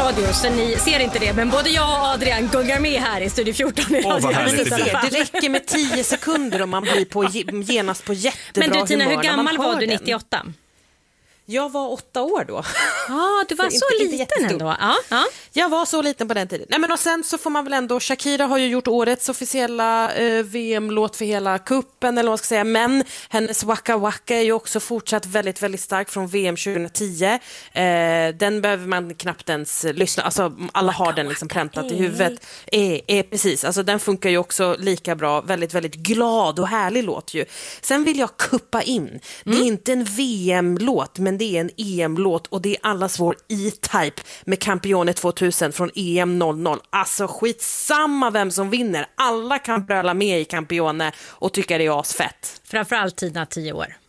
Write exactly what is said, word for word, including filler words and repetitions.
radio så ni ser inte det, men både jag och Adrian gungar med här i Studio fjorton i Åh, vad radio. härligt det blir. Det räcker med tio sekunder om man blir på genast på jättebra Men du Tina, humör hur när man gammal hör var du den. nittioåtta? Jag var åtta år då. Ja, du var Så så, inte- inte liten jättestor. ändå. Ja, ja. Jag var så liten på den tiden. Nej, men och sen så får man väl ändå, Shakira har ju gjort årets officiella eh, V M-låt för hela kuppen eller vad man ska säga, men hennes Waka Waka är ju också fortsatt väldigt, väldigt stark från V M tjugohundratio. Eh, den behöver man knappt ens lyssna, alltså alla har den liksom präntat i huvudet. Eh, eh, precis, alltså den funkar ju också lika bra, väldigt, väldigt glad och härlig låt ju. Sen vill jag kuppa in, det är inte en V M-låt, men det är en E M-låt och det är allas vår E-Type med Campione tvåtusen från E M noll noll. Alltså skitsamma vem som vinner. Alla kan bröla med i Campione och tycka det är asfett. Framförallt Tina, tio år.